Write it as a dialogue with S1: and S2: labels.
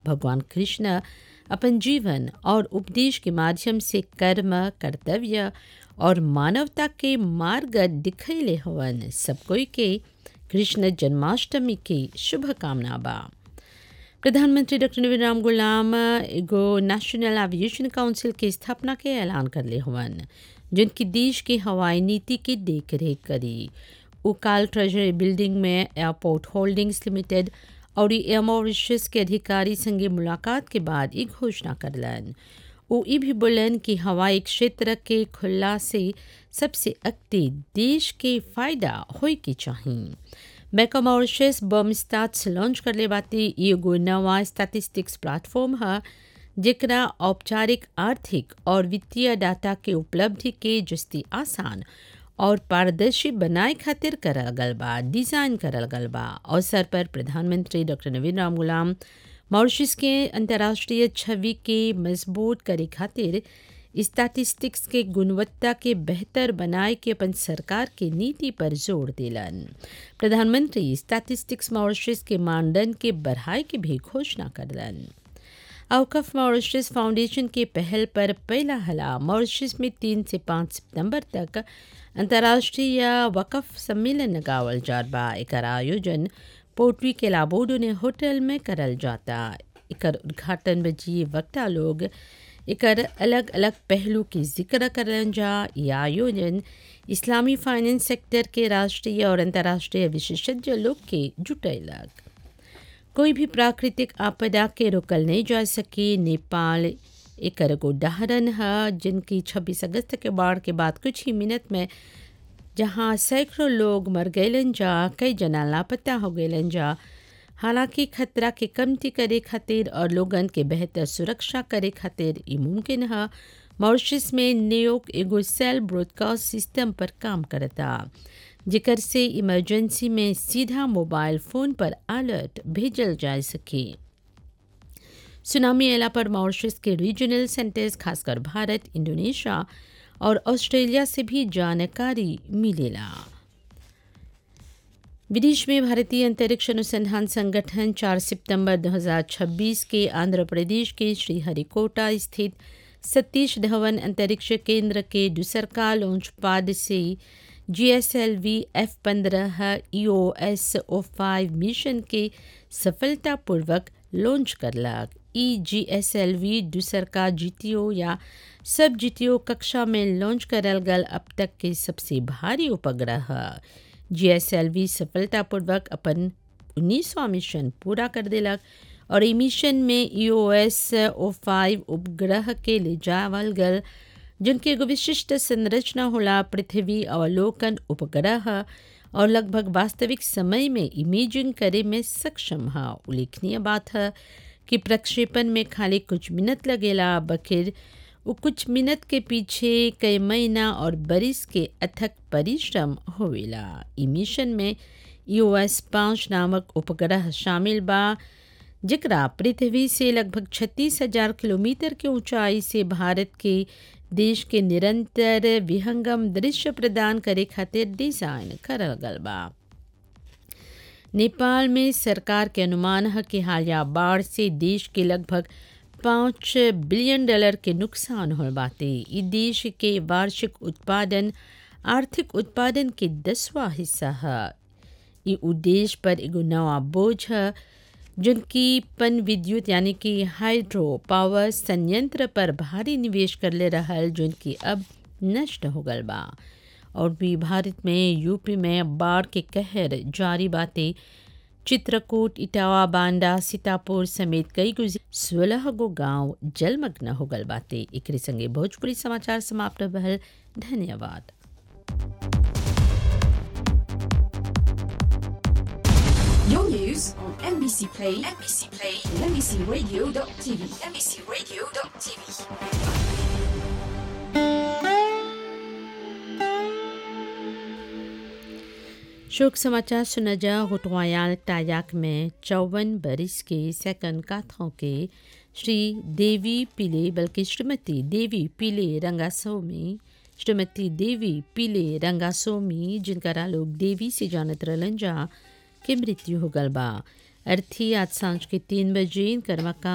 S1: भगवान कृष्ण अपन जीवन और उपदेश के माध्यम से कर्म, कर्तव्य और मानवता के मार्ग दिखैले हवन। सब कोई के कृष्ण जन्माष्टमी की शुभकामना बा। प्रधानमंत्री डॉक्टर नवीन राम गुलाम एगो नेशनल एविएशन काउंसिल के स्थापना के ऐलान करले हवन, जिनकी देश की हवाई नीति की देखरेख करी। वो काल ट्रेजरी बिल्डिंग में एयरपोर्ट होल्डिंग्स लिमिटेड और एयर मॉरिशस के अधिकारी संगे मुलाकात के बाद एक घोषणा करलन। वो ये भी बोलन कि हवाई क्षेत्र के खुला से सबसे अक्ति देश के फायदा होए के चाहिए। Bank of Mauritius bomb status launch करले बाती एगो नवा स्टैटिस्टिक्स प्लेटफॉर्म है, जेकरा औपचारिक आर्थिक और वित्तीय डाटा के उपलब्धि के जस्ती आसान और पारदर्शी बनाए खातिर करल गल बा, डिज़ाइन करल गल बा। अवसर पर प्रधानमंत्री डॉक्टर नवीन राम गुलाम मॉरिशस के अंतर्राष्ट्रीय छवि के मजबूत करे खातिर स्टैटिस्टिक्स के गुणवत्ता के बेहतर बनाए के अपन सरकार के नीति पर जोर दिलन। प्रधानमंत्री स्टैटिस्टिक्स मॉरिशस के मानदंड के बढ़ाए के भी घोषणा करलन। औकफ मॉरिशस फाउंडेशन के पहल पर पहला हला मॉरिशस में 3 से 5 सितंबर तक अंतर्राष्ट्रीय वक़फ़ सम्मेलन लगावल जात बा। एकर आयोजन पोर्टवी के लाबोडोने होटल में करल जाता। एकर उद्घाटन बजी वक्ता लोग एकर अलग अलग पहलू के जिक्र करलन जा। यह आयोजन इस्लामी फाइनेंस सेक्टर के राष्ट्रीय और अंतर्राष्ट्रीय विशेषज्ञ लोग के जुटैलक। कोई भी प्राकृतिक आपदा के रोकल नहीं जा सकी। नेपाल एक उदाहरण है, जिनकी 26 अगस्त के बाढ़ के बाद कुछ ही मिनट में जहां सैकड़ों लोग मर गएलन जा, कई जना लापता हो गएलन जा। हालांकि खतरा के कमती करे खातिर और लोगन के बेहतर सुरक्षा करे खातिर ये मुमकिन है। मॉरिशस में नियोग एगो सेल ब्रॉडकास्ट सिस्टम पर काम करता, जेकर से इमरजेंसी में सीधा मोबाइल फ़ोन पर अलर्ट भेजल जा सके। सुनामी एला पर मॉरिशस के रीजनल सेंटर्स खासकर भारत, इंडोनेशिया और ऑस्ट्रेलिया से भी जानकारी मिलेला। विदेश में भारतीय अंतरिक्ष अनुसंधान संगठन 4 सितंबर 2026 के आंध्र प्रदेश के श्रीहरिकोटा स्थित सतीश धवन अंतरिक्ष केंद्र के दूसरका लॉन्च पैड से GSLV F-15 EOS-05 मिशन के सफलतापूर्वक लॉन्च करलक। GSLV दूसरका GTO या सब GTO कक्षा में लॉन्च करल गल अब तक के सबसे भारी उपग्रह है। GSLV सफलतापूर्वक अपन 19वां मिशन पूरा कर देलक और ई मिशन में EOS-05 उपग्रह के ले जावल गल, जिनके एगो विशिष्ट संरचना होला पृथ्वी अवलोकन उपग्रह और लगभग वास्तविक समय में इमेजिंग करे में सक्षम है। उल्लेखनीय बात है कि प्रक्षेपण में खाली कुछ मिनट लगेला, बकिर वो कुछ मिनट के पीछे कई महीना और बरिस के अथक परिश्रम होवेला। ई मिशन में EOS-5 नामक उपग्रह शामिल बा, जिकरा पृथ्वी से लगभग 36,000 किलोमीटर के ऊंचाई से भारत के देश के निरंतर विहंगम दृश्य प्रदान करे खातिर डिज़ाइन करल गल बा। नेपाल में सरकार के अनुमान है कि हालिया बाढ़ से देश के लगभग $5 बिलियन के नुकसान हो बाते। इस देश के वार्षिक उत्पादन आर्थिक उत्पादन के 10वां हिस्सा है। ये उद्देश्य पर एगो नवा बोझ है, जिनकी पन विद्युत यानी कि हाइड्रो पावर संयंत्र पर भारी निवेश कर ले रहल, जिनकी अब नष्ट हो गल बा। और भी भारत में यूपी में बाढ़ के कहर जारी बाते। चित्रकूट, इटावा, बांदा, सीतापुर समेत कई 16 गो गांव जलमग्न हो गल बाते। एकरे संगे भोजपुरी समाचार समाप्त भल। धन्यवाद।
S2: Your news on MBC Play, and MBCRadio.tv, MBCRadio.tv.
S1: शोक समाचार सुना जा। होटवायाल टायाक में 54 बरिस के सेकंड काथों के श्री देवी पिले बल्कि श्रीमती देवी पिले रंगासोमी, श्रीमती देवी पिले रंगासोमी, जिनका लोग देवी से जानत रहलन जा, के मृत्यु हो गल बा। अर्थी आज सांझ के 3 बजे कर्मका